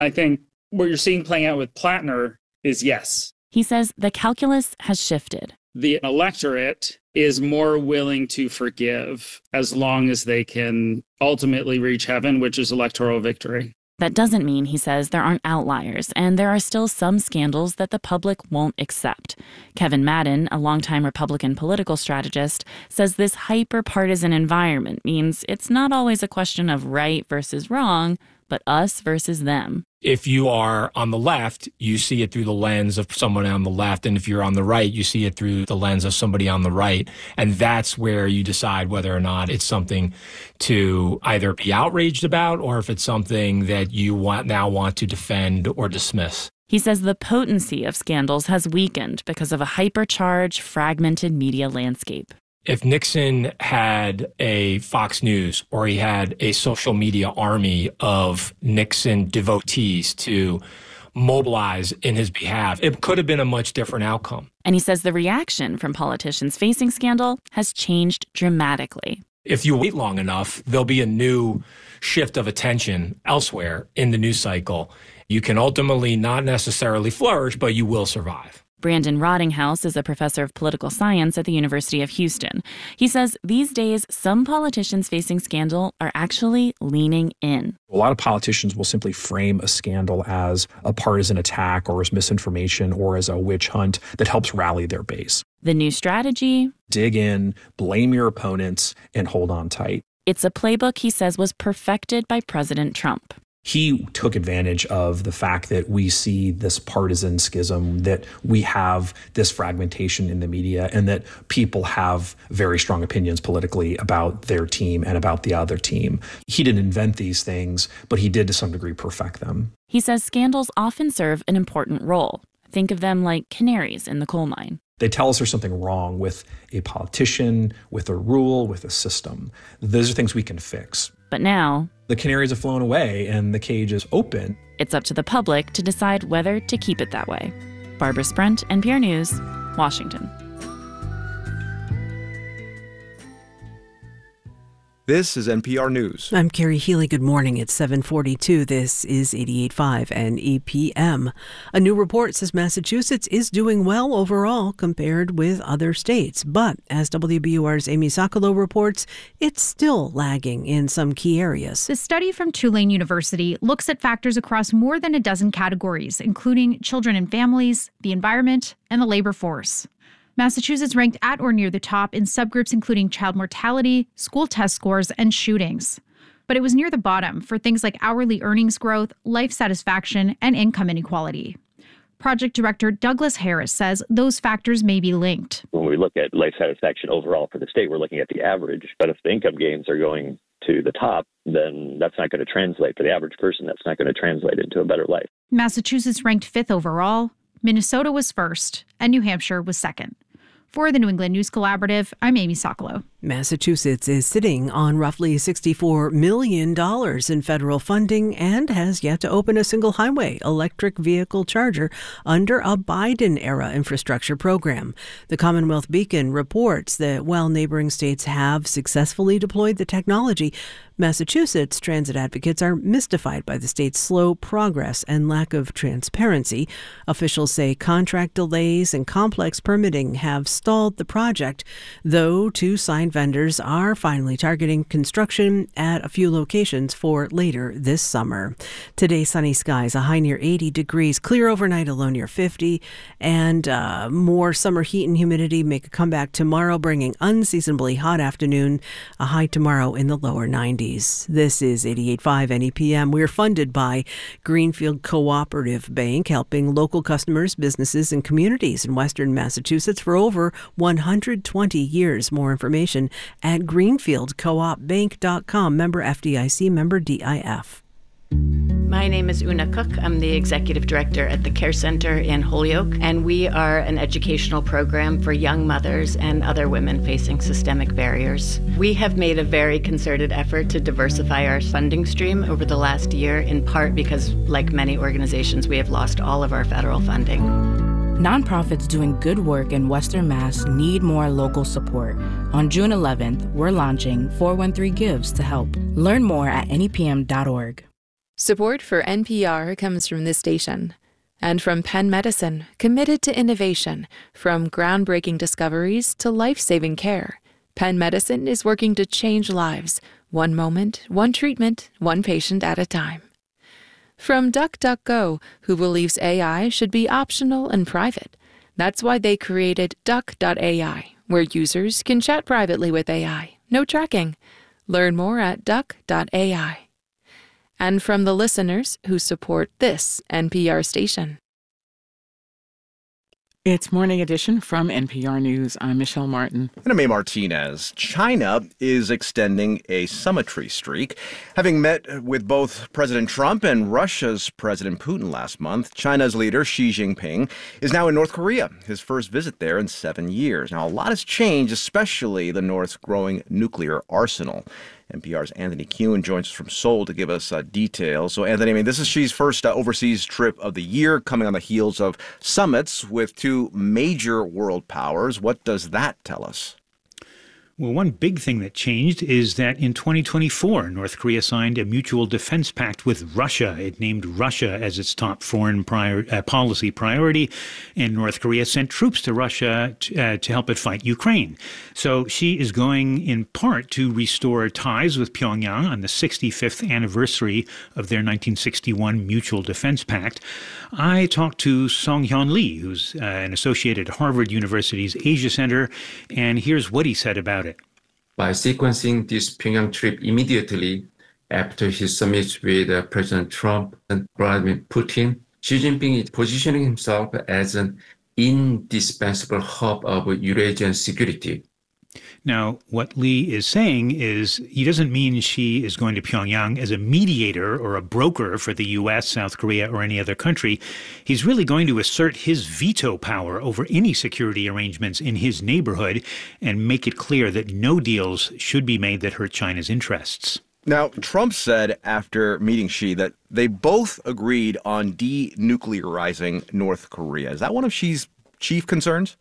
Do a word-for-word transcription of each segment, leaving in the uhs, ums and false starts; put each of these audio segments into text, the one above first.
I think what you're seeing playing out with Plattner is yes. He says the calculus has shifted. The electorate is more willing to forgive as long as they can ultimately reach heaven, which is electoral victory. That doesn't mean, he says, there aren't outliers, and there are still some scandals that the public won't accept. Kevin Madden, a longtime Republican political strategist, says this hyper-partisan environment means it's not always a question of right versus wrong, but us versus them. If you are on the left, you see it through the lens of someone on the left. And if you're on the right, you see it through the lens of somebody on the right. And that's where you decide whether or not it's something to either be outraged about or if it's something that you want now want to defend or dismiss. He says the potency of scandals has weakened because of a hypercharged, fragmented media landscape. If Nixon had a Fox News or he had a social media army of Nixon devotees to mobilize in his behalf, it could have been a much different outcome. And he says the reaction from politicians facing scandal has changed dramatically. If you wait long enough, there'll be a new shift of attention elsewhere in the news cycle. You can ultimately not necessarily flourish, but you will survive. Brandon Rottinghouse is a professor of political science at the University of Houston. He says these days, some politicians facing scandal are actually leaning in. A lot of politicians will simply frame a scandal as a partisan attack or as misinformation or as a witch hunt that helps rally their base. The new strategy? Dig in, blame your opponents, and hold on tight. It's a playbook he says was perfected by President Trump. He took advantage of the fact that we see this partisan schism, that we have this fragmentation in the media, and that people have very strong opinions politically about their team and about the other team. He didn't invent these things, but he did to some degree perfect them. He says scandals often serve an important role. Think of them like canaries in the coal mine. They tell us there's something wrong with a politician, with a rule, with a system. Those are things we can fix. But now, the canaries have flown away and the cage is open. It's up to the public to decide whether to keep it that way. Barbara Sprent, N P R News, Washington. This is N P R News. I'm Carrie Healy. Good morning. It's seven forty-two. This is eighty-eight point five N E P M. A new report says Massachusetts is doing well overall compared with other states. But as W B U R's Amy Sokolow reports, it's still lagging in some key areas. The study from Tulane University looks at factors across more than a dozen categories, including children and families, the environment, and the labor force. Massachusetts ranked at or near the top in subgroups including child mortality, school test scores, and shootings. But it was near the bottom for things like hourly earnings growth, life satisfaction, and income inequality. Project Director Douglas Harris says those factors may be linked. When we look at life satisfaction overall for the state, we're looking at the average. But if the income gains are going to the top, then that's not going to translate. For the average person, that's not going to translate into a better life. Massachusetts ranked fifth overall. Minnesota was first, and New Hampshire was second. For the New England News Collaborative, I'm Amy Sokolow. Massachusetts is sitting on roughly sixty-four million dollars in federal funding and has yet to open a single highway electric vehicle charger under a Biden-era infrastructure program. The Commonwealth Beacon reports that while neighboring states have successfully deployed the technology, Massachusetts transit advocates are mystified by the state's slow progress and lack of transparency. Officials say contract delays and complex permitting have stalled the project, though two signed vendors are finally targeting construction at a few locations for later this summer. Today, sunny skies, a high near eighty degrees, clear overnight, a low near fifty, and uh, more summer heat and humidity make a comeback tomorrow, bringing unseasonably hot afternoon, a high tomorrow in the lower nineties. This is eighty-eight point five N E P M. We're funded by Greenfield Cooperative Bank, helping local customers, businesses, and communities in Western Massachusetts for over one hundred twenty years. More information at greenfield coop bank dot com. Member F D I C, member D I F. My name is Una Cook. I'm the executive director at the Care Center in Holyoke, and we are an educational program for young mothers and other women facing systemic barriers. We have made a very concerted effort to diversify our funding stream over the last year, in part because, like many organizations, we have lost all of our federal funding. Nonprofits doing good work in Western Mass need more local support. On June eleventh, we're launching four one three Gives to help. Learn more at N E P M dot org. Support for N P R comes from this station and from Penn Medicine, committed to innovation, from groundbreaking discoveries to life-saving care. Penn Medicine is working to change lives, one moment, one treatment, one patient at a time. From DuckDuckGo, who believes A I should be optional and private. That's why they created Duck dot A I, where users can chat privately with A I. No tracking. Learn more at Duck dot A I. And from the listeners who support this N P R station. It's Morning Edition from N P R News. I'm Michelle Martin. And I'm A. Martinez. China is extending a summitry streak. Having met with both President Trump and Russia's President Putin last month, China's leader Xi Jinping is now in North Korea, his first visit there in seven years. Now, a lot has changed, especially the North's growing nuclear arsenal. N P R's Anthony Kuhn joins us from Seoul to give us uh, details. So, Anthony, I mean, this is Xi's first uh, overseas trip of the year, coming on the heels of summits with two major world powers. What does that tell us? Well, one big thing that changed is that in twenty twenty-four, North Korea signed a mutual defense pact with Russia. It named Russia as its top foreign prior, uh, policy priority, and North Korea sent troops to Russia to, uh, to help it fight Ukraine. So Xi is going in part to restore ties with Pyongyang on the sixty-fifth anniversary of their nineteen sixty-one mutual defense pact. I talked to Song-Hyun Lee, who's uh, an associate at Harvard University's Asia Center, and here's what he said about it. By sequencing this Pyongyang trip immediately after his summit with uh, President Trump and Vladimir Putin, Xi Jinping is positioning himself as an indispensable hub of Eurasian security. Now, what Lee is saying is he doesn't mean Xi is going to Pyongyang as a mediator or a broker for the U S, South Korea, or any other country. He's really going to assert his veto power over any security arrangements in his neighborhood and make it clear that no deals should be made that hurt China's interests. Now, Trump said after meeting Xi that they both agreed on denuclearizing North Korea. Is that one of Xi's chief concerns?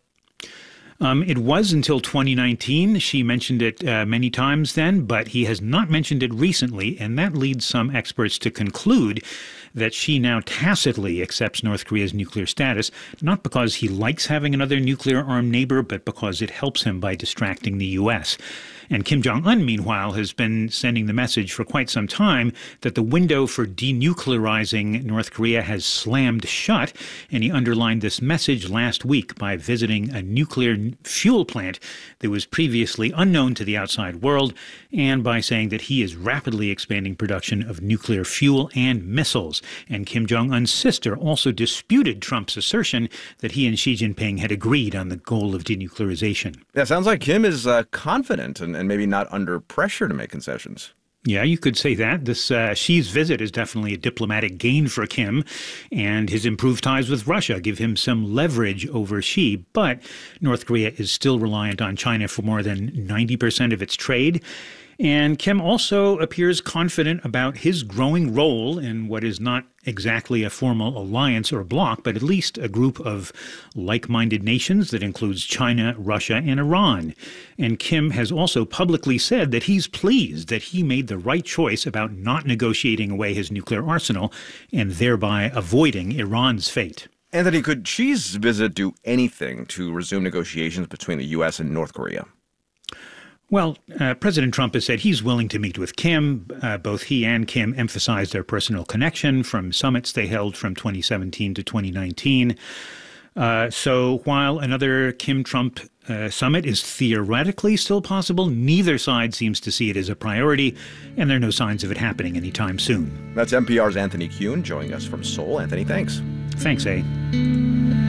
Um, it was until twenty nineteen. Xi mentioned it uh, many times then, but he has not mentioned it recently, and that leads some experts to conclude that Xi now tacitly accepts North Korea's nuclear status, not because he likes having another nuclear-armed neighbor, but because it helps him by distracting the U S. And Kim Jong-un, meanwhile, has been sending the message for quite some time that the window for denuclearizing North Korea has slammed shut, and he underlined this message last week by visiting a nuclear fuel plant that was previously unknown to the outside world, and by saying that he is rapidly expanding production of nuclear fuel and missiles. And Kim Jong-un's sister also disputed Trump's assertion that he and Xi Jinping had agreed on the goal of denuclearization. Yeah, sounds like Kim is uh, confident and, and maybe not under pressure to make concessions. Yeah, you could say that. This uh, Xi's visit is definitely a diplomatic gain for Kim, and his improved ties with Russia give him some leverage over Xi. But North Korea is still reliant on China for more than ninety percent of its trade. And Kim also appears confident about his growing role in what is not exactly a formal alliance or bloc, but at least a group of like-minded nations that includes China, Russia, and Iran. And Kim has also publicly said that he's pleased that he made the right choice about not negotiating away his nuclear arsenal and thereby avoiding Iran's fate. Anthony, could Xi's visit do anything to resume negotiations between the U S and North Korea? Well, uh, President Trump has said he's willing to meet with Kim. Uh, both he and Kim emphasized their personal connection from summits they held from twenty seventeen to twenty nineteen. Uh, so while another Kim-Trump uh, summit is theoretically still possible, neither side seems to see it as a priority, and there are no signs of it happening anytime soon. That's N P R's Anthony Kuhn joining us from Seoul. Anthony, thanks. Thanks, A.